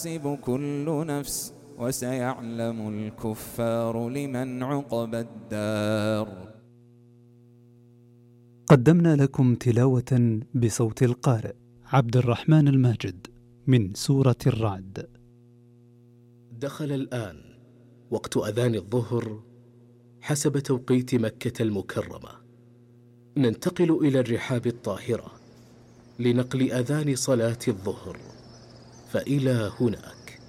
تحسب كل نفس وسيعلم الكفار لمن عقبى الدار. قدمنا لكم تلاوة بصوت القارئ عبد الرحمن الماجد من سورة الرعد. دخل الآن وقت أذان الظهر حسب توقيت مكة المكرمة. ننتقل إلى الرحاب الطاهرة لنقل أذان صلاة الظهر، فإلى هناك.